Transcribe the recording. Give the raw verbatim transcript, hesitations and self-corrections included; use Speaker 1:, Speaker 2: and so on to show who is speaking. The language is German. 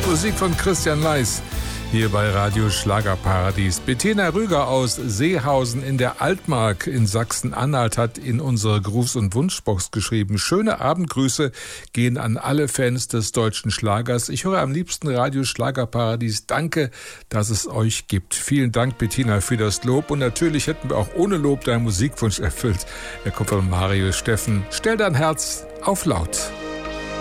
Speaker 1: Musik von Christian Leis. Hier bei Radio Schlagerparadies. Bettina Rüger aus Seehausen in der Altmark in Sachsen-Anhalt hat in unsere Gruß- und Wunschbox geschrieben: Schöne Abendgrüße gehen an alle Fans des deutschen Schlagers. Ich höre am liebsten Radio Schlagerparadies. Danke, dass es euch gibt. Vielen Dank, Bettina, für das Lob. Und natürlich hätten wir auch ohne Lob deinen Musikwunsch erfüllt. Er kommt von Mario Steffen. Stell dein Herz auf laut.